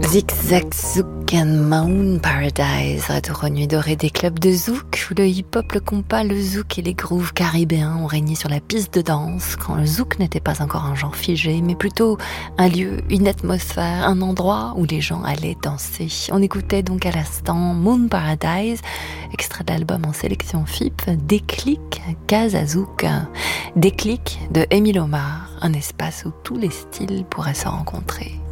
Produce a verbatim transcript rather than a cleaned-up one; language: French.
Zigzag Zouk and Moon Paradise, retour aux nuits dorées des clubs de zouk où le hip-hop, le compas, le zouk et les grooves caribéens ont régné sur la piste de danse quand le zouk n'était pas encore un genre figé mais plutôt un lieu, une atmosphère, un endroit où les gens allaient danser. On écoutait donc à l'instant Moon Paradise, extrait de l'album en sélection F I P, Déclic Casa Zouk, Déclic de Émile Omar, un espace où tous les styles pourraient se rencontrer.